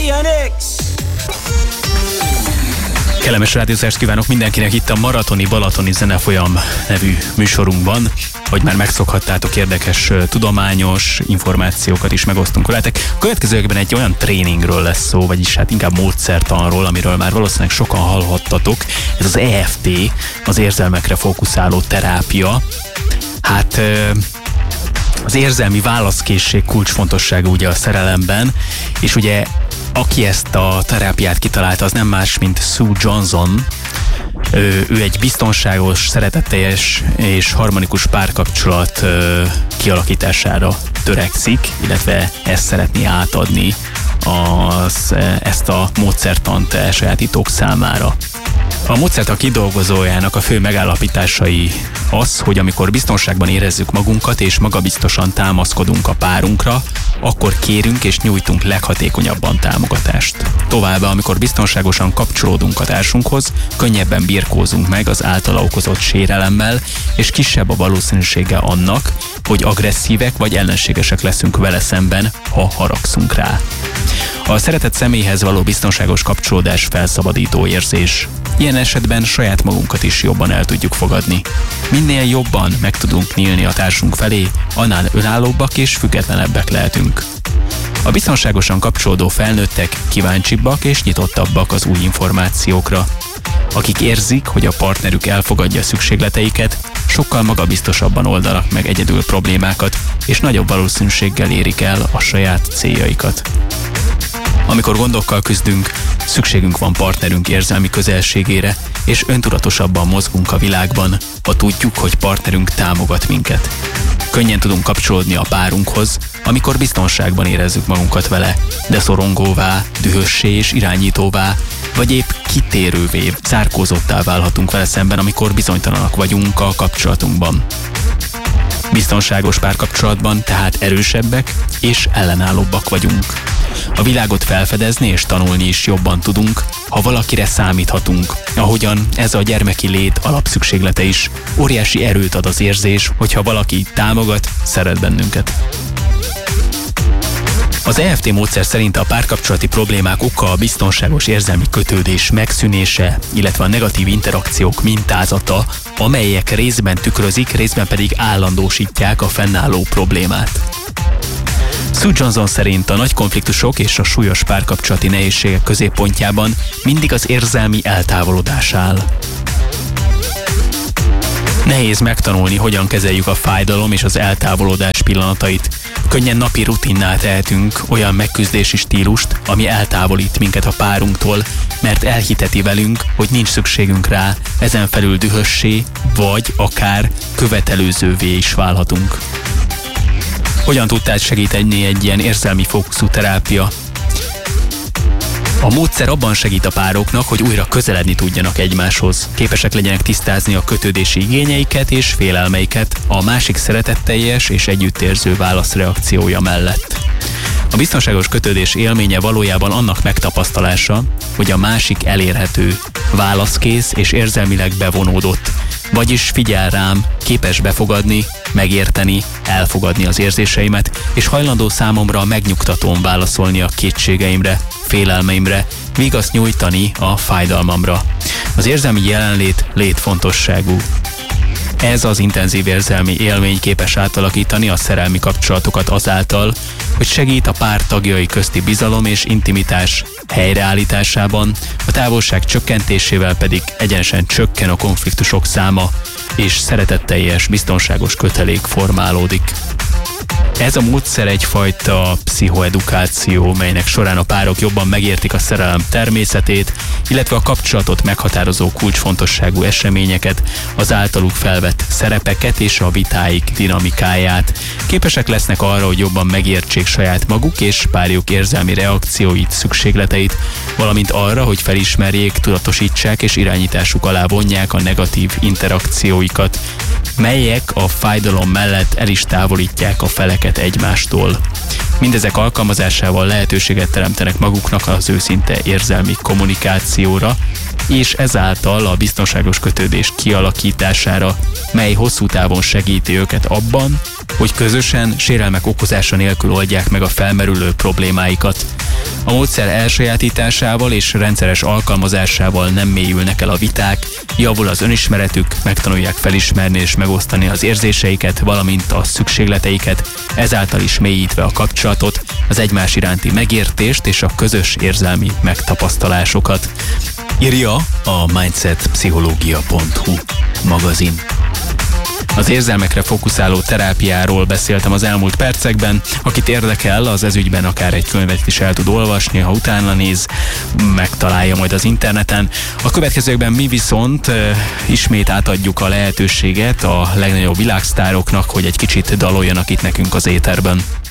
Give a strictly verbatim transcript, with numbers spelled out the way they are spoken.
Kellemes rádiózást kívánok mindenkinek itt a Maratoni Balatoni Zenefolyam nevű műsorunkban, hogy már megszokhattátok, érdekes tudományos információkat is megosztunk veletek. A következőkben egy olyan tréningről lesz szó, vagyis hát inkább módszertanról, amiről már valószínűleg sokan hallhattatok. Ez az E F T, az érzelmekre fókuszáló terápia. Hát az érzelmi válaszkészség kulcsfontossága ugye a szerelemben, és ugye aki ezt a terápiát kitalálta, az nem más, mint Sue Johnson. Ő, ő egy biztonságos, szeretetteljes és harmonikus párkapcsolat ö, kialakítására törekszik, illetve ezt szeretné átadni az, ezt a módszertant elsajátítók számára. A módszertan kidolgozójának a fő megállapításai az, hogy amikor biztonságban érezzük magunkat és magabiztosan támaszkodunk a párunkra, akkor kérünk és nyújtunk leghatékonyabban támogatást. Továbbá, amikor biztonságosan kapcsolódunk a társunkhoz, könnyebben birkózunk meg az általa okozott sérelemmel, és kisebb a valószínűsége annak, hogy agresszívek vagy ellenségesek leszünk vele szemben, ha haragszunk rá. A szeretett személyhez való biztonságos kapcsolódás felszabadító érzés. Ilyen esetben saját magunkat is jobban el tudjuk fogadni. Minél jobban meg tudunk nyílni a társunk felé, annál önállóbbak és függetlenebbek lehetünk. A biztonságosan kapcsolódó felnőttek kíváncsibbak és nyitottabbak az új információkra. Akik érzik, hogy a partnerük elfogadja szükségleteiket, sokkal magabiztosabban oldanak meg egyedül problémákat, és nagyobb valószínűséggel érik el a saját céljaikat. Amikor gondokkal küzdünk, szükségünk van partnerünk érzelmi közelségére, és öntudatosabban mozgunk a világban, ha tudjuk, hogy partnerünk támogat minket. Könnyen tudunk kapcsolódni a párunkhoz, amikor biztonságban érezzük magunkat vele, de szorongóvá, dühössé és irányítóvá, vagy épp kitérővé, zárkózottá válhatunk vele szemben, amikor bizonytalanak vagyunk a kapcsolatunkban. Biztonságos párkapcsolatban tehát erősebbek és ellenállóbbak vagyunk. A világot felfedezni és tanulni is jobban tudunk, ha valakire számíthatunk. Ahogyan ez a gyermeki lét alapszükséglete is, óriási erőt ad az érzés, hogyha valaki támogat, szeret bennünket. Az E F T módszer szerint a párkapcsolati problémák oka a biztonságos érzelmi kötődés megszűnése, illetve a negatív interakciók mintázata, amelyek részben tükrözik, részben pedig állandósítják a fennálló problémát. Sue Johnson szerint a nagy konfliktusok és a súlyos párkapcsolati nehézségek középpontjában mindig az érzelmi eltávolodás áll. Nehéz megtanulni, hogyan kezeljük a fájdalom és az eltávolodás pillanatait. Könnyen napi rutinná tehetünk olyan megküzdési stílust, ami eltávolít minket a párunktól, mert elhiteti velünk, hogy nincs szükségünk rá, ezen felül dühössé, vagy akár követelőzővé is válhatunk. Hogyan tud tehát segíteni egy ilyen érzelmi fókuszú terápia? A módszer abban segít a pároknak, hogy újra közeledni tudjanak egymáshoz. Képesek legyenek tisztázni a kötődési igényeiket és félelmeiket a másik szeretetteljes és együttérző válaszreakciója mellett. A biztonságos kötődés élménye valójában annak megtapasztalása, hogy a másik elérhető, válaszkész és érzelmileg bevonódott, vagyis figyel rám, képes befogadni, megérteni, elfogadni az érzéseimet, és hajlandó számomra megnyugtatón válaszolni a kétségeimre, félelmeimre, vigaszt nyújtani a fájdalmamra. Az érzelmi jelenlét létfontosságú. Ez az intenzív érzelmi élmény képes átalakítani a szerelmi kapcsolatokat azáltal, hogy segít a pár tagjai közti bizalom és intimitás helyreállításában, a távolság csökkentésével pedig egyenesen csökken a konfliktusok száma, és szeretetteljes, biztonságos kötelék formálódik. Ez a módszer egyfajta pszichoedukáció, melynek során a párok jobban megértik a szerelem természetét, illetve a kapcsolatot meghatározó kulcsfontosságú eseményeket, az általuk felvett szerepeket és a vitáik dinamikáját. Képesek lesznek arra, hogy jobban megértsék saját maguk és párjuk érzelmi reakcióit, szükségleteit, valamint arra, hogy felismerjék, tudatosítsák és irányításuk alá vonják a negatív interakcióikat, melyek a fájdalom mellett el is távolítják a feleket egymástól. Mindezek alkalmazásával lehetőséget teremtenek maguknak az őszinte érzelmi kommunikációra, és ezáltal a biztonságos kötődés kialakítására, mely hosszú távon segíti őket abban, hogy közösen, sérelmek okozása nélkül oldják meg a felmerülő problémáikat. A módszer elsajátításával és rendszeres alkalmazásával nem mélyülnek el a viták, javul az önismeretük, megtanulják felismerni és megosztani az érzéseiket, valamint a szükségleteiket, ezáltal is mélyítve a kapcsolatot, az egymás iránti megértést és a közös érzelmi megtapasztalásokat. Írja a mindset pszichológia pont hu magazin. Az érzelmekre fókuszáló terápiáról beszéltem az elmúlt percekben. Akit érdekel, az ezügyben akár egy könyvet is el tud olvasni, ha utána néz, megtalálja majd az interneten. A következőkben mi viszont e, ismét átadjuk a lehetőséget a legnagyobb világsztároknak, hogy egy kicsit daloljanak itt nekünk az éterben.